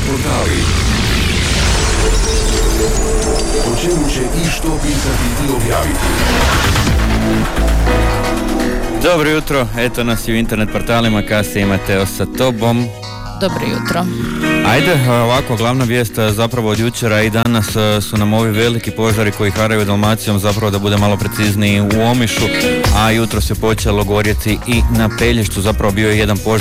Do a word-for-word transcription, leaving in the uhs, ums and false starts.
portali. O čemu će i što pisati i objaviti. Dobro jutro, eto nas i u internet portalima kada se imate sa tobom. Dobro jutro. Ajde, ovako, glavna vijest zapravo od jučera i danas su nam ovi veliki požari koji haraju Dalmacijom, zapravo da bude malo precizniji u Omišu, a jutro se počelo gorjeti i na Pelješcu, zapravo bio je jedan požar